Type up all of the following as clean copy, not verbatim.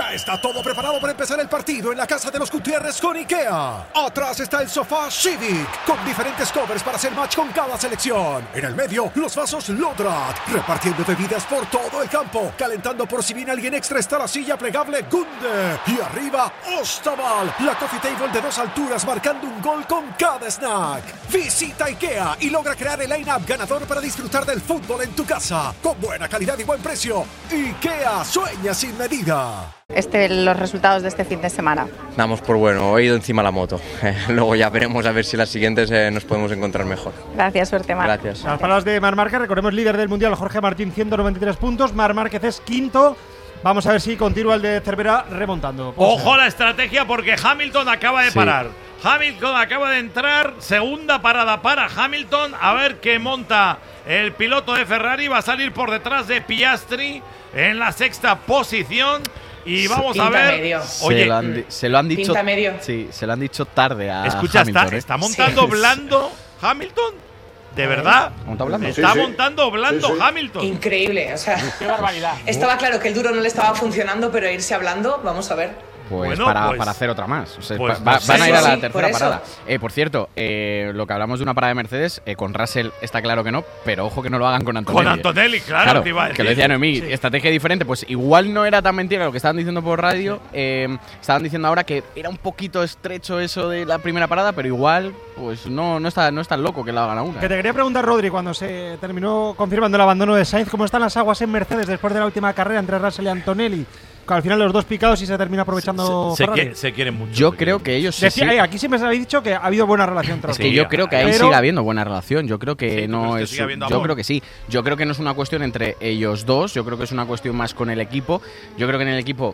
Ya está todo preparado para empezar el partido en la casa de los Gutiérrez con IKEA. Atrás está el sofá Civic, con diferentes covers para hacer match con cada selección. En el medio, los vasos Lodrat, repartiendo bebidas por todo el campo. Calentando por si viene alguien extra está la silla plegable Gunde. Y arriba, Ostaval, la coffee table de 2 alturas marcando un gol con cada snack. Visita IKEA y logra crear el line-up ganador para disfrutar del fútbol en tu casa. Con buena calidad y buen precio. IKEA, sueña sin medida. Los resultados de este fin de semana. Damos por bueno, he ido encima la moto. Luego ya veremos a ver si las siguientes nos podemos encontrar mejor. Gracias, suerte, Mar. Gracias. Las palabras de Marc Márquez, recordemos líder del Mundial, Jorge Martín, 193 puntos. Marc Márquez es quinto. Vamos a ver si continúa el de Cervera remontando. Ojo la estrategia porque Hamilton acaba de parar. Hamilton acaba de entrar, segunda parada para Hamilton. A ver qué monta el piloto de Ferrari. Va a salir por detrás de Piastri en la 6ª posición. Y vamos a ver. Medio. Oye, se lo han dicho. Pinta medio. Sí, se lo han dicho tarde a escucha, Hamilton. está montando blando Hamilton. ¿De verdad? Está montando blando Hamilton. Increíble, o sea. Qué barbaridad. Estaba claro que el duro no le estaba funcionando, pero irse hablando, vamos a ver. Pues, bueno, para hacer otra más. O sea, pues van a ir a la tercera por parada. Por cierto, lo que hablamos de una parada de Mercedes, con Russell está claro que no, pero ojo que no lo hagan con Antonelli. Con Antonelli, claro, te iba a decir. Que lo decía Noemí, estrategia diferente. Pues igual no era tan mentira lo que estaban diciendo por radio. Estaban diciendo ahora que era un poquito estrecho eso de la primera parada, pero igual pues no es tan loco que la hagan a una. Que te quería preguntar, Rodri, cuando se terminó confirmando el abandono de Sainz, ¿cómo están las aguas en Mercedes después de la última carrera entre Russell y Antonelli? Al final los dos picados y se termina aprovechando Ferrari. Se quieren mucho. Yo creo que ellos aquí siempre se había dicho que ha habido buena relación. Es que yo creo que ahí sigue habiendo buena relación. Yo creo que no es. Yo creo que sí. Yo creo que no es una cuestión entre ellos dos. Yo creo que es una cuestión más con el equipo. Yo creo que en el equipo.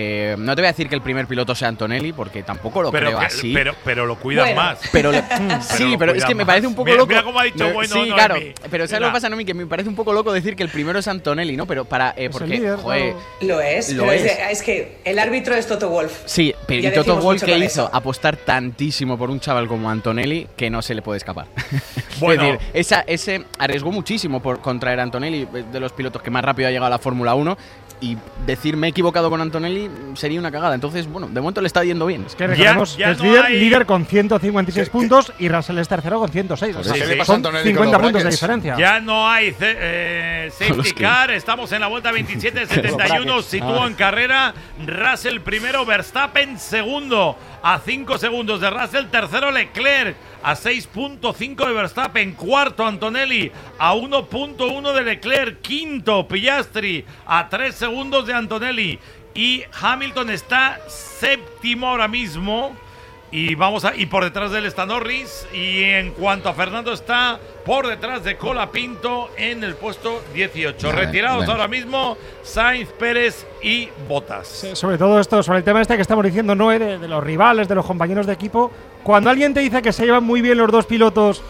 No te voy a decir que el primer piloto sea Antonelli, porque tampoco lo creo así. Pero lo cuidas más. Pero es que me parece un poco loco. Mira cómo ha dicho sí, claro. Pero ¿sabes lo que pasa, Noemí? Que me parece un poco loco decir que el primero es Antonelli, ¿no? Pero porque, líder, joder. Lo es. Es que el árbitro es Toto Wolff. Sí, pero y Toto Wolff que hizo apostar tantísimo por un chaval como Antonelli que no se le puede escapar. Bueno. Es decir, ese arriesgó muchísimo por contraer a Antonelli, de los pilotos que más rápido ha llegado a la Fórmula 1. Y decir me he equivocado con Antonelli sería una cagada. Entonces, bueno, de momento le está yendo bien. Es que recordemos que es líder con 156 puntos y Russell es tercero con 106. O sea, son 50 puntos de diferencia. Ya no hay safety car. Estamos en la vuelta 27-71. Sitúa en carrera Russell primero, Verstappen segundo. A 5 segundos de Russell, tercero Leclerc. A 6.5 de Verstappen, cuarto Antonelli, a 1.1 de Leclerc, quinto Piastri, a 3 segundos de Antonelli, y Hamilton está séptimo ahora mismo, y por detrás de él está Norris, y en cuanto a Fernando está por detrás de Colapinto en el puesto 18. Retirados ahora mismo Sainz, Pérez y Bottas. Sí, sobre todo esto, sobre el tema que estamos diciendo, Noé, de los rivales, de los compañeros de equipo. Cuando alguien te dice que se llevan muy bien los dos pilotos,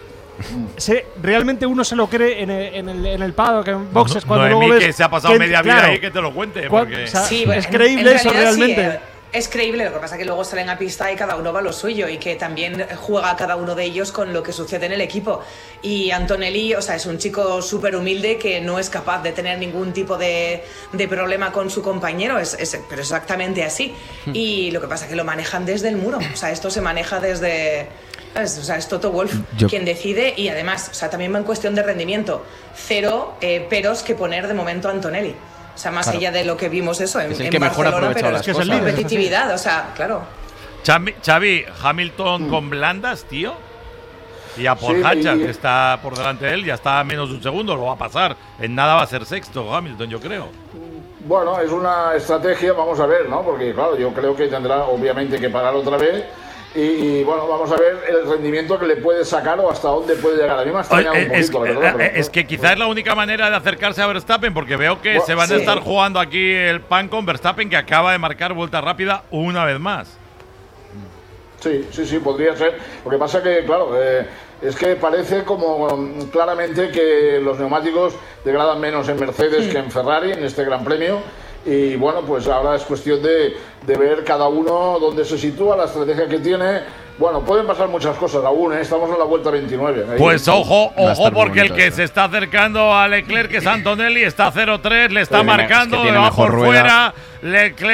realmente uno se lo cree en el paddock, en boxes, cuando luego ves que se ha pasado media vida ahí que te lo cuente. Porque es creíble eso realmente. Sí, es creíble, lo que pasa es que luego salen a pista y cada uno va a lo suyo y que también juega cada uno de ellos con lo que sucede en el equipo. Y Antonelli, o sea, es un chico súper humilde que no es capaz de tener ningún tipo de problema con su compañero, pero exactamente así. Y lo que pasa es que lo manejan desde el muro, o sea, esto se maneja desde... O sea, es Toto Wolff quien decide y además, o sea, también va en cuestión de rendimiento. Cero peros que poner de momento a Antonelli. O sea, más allá de lo que vimos eso en Barcelona, pero es que es competitividad, o sea, claro. Xavi, Hamilton con blandas, tío. Y a Paul Hachar, que está por delante de él, ya está a menos de un segundo, lo va a pasar. En nada va a ser sexto Hamilton, yo creo. Bueno, es una estrategia, vamos a ver, ¿no? Porque, claro, yo creo que tendrá obviamente que parar otra vez. Y bueno, vamos a ver el rendimiento que le puede sacar o hasta dónde puede llegar. A mí me ha extrañado un poquito, la verdad. Es que quizás es la única manera de acercarse a Verstappen, porque veo que se van a estar jugando aquí el pan con Verstappen, que acaba de marcar vuelta rápida una vez más. Sí, podría ser. Lo que pasa que, claro, es que parece como claramente que los neumáticos degradan menos en Mercedes que en Ferrari en este Gran Premio. Y bueno, pues ahora es cuestión de ver cada uno dónde se sitúa, la estrategia que tiene. Bueno, pueden pasar muchas cosas aún, estamos en la vuelta 29. Ahí pues ojo, porque el que se está acercando a Leclerc, que es Antonelli, está 0-3, le está marcando de abajo por fuera. Leclerc